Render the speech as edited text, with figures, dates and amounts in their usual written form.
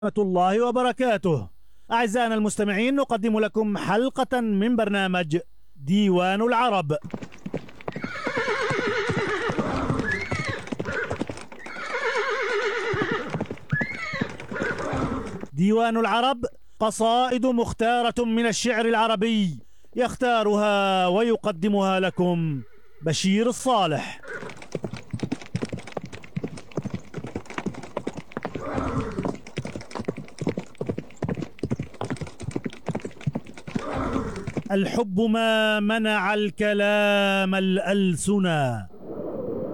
ورحمة الله وبركاته. أعزائنا المستمعين، نقدم لكم حلقة من برنامج ديوان العرب. ديوان العرب قصائد مختارة من الشعر العربي، يختارها ويقدمها لكم بشير الصالح. الحب ما منع الكلام الألسنا،